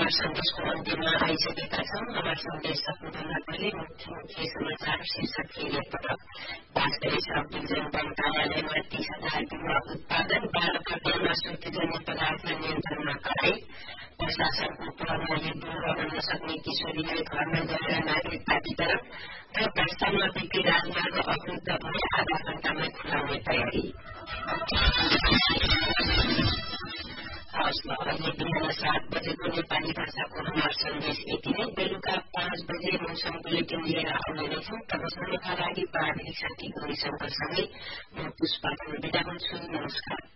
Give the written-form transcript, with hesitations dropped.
हमार सन्देशको अन्त्यमा आइसकेका छौं। हमार सन्देश सक्नुभन्दा पहिले मुख्य समाचार शीर्षक फेरि एकपटक पाठ गर्छौं। विजन वन कार्यालयमा 30,000 बिरुवा उत्पादन, बाल खाद्यान्न श्रुतिजन्य पदार्थ नियन्त्रणमा कराई, प्रशासनको पहलले बिरुवा बन्न सक्ने किशोरीलाई घरमा गएर नागरिकता वितरण र प्रस्थानमा बिक्री राजमार्ग अवरुद्ध भए आधा घण्टामै खुलाउने तयारी। अहिले बिहान 7 बजेको नेपाली भाषाको हमार सन्देश यति नै। बेलुका 5 बजे मौसम बुलेटिन लिएर आउने नै छौं। तबसम्मका लागि प्राविधिक साथी गौरी शंकरसँगै म पुष्पा बिदा हुन्छु। नमस्कार।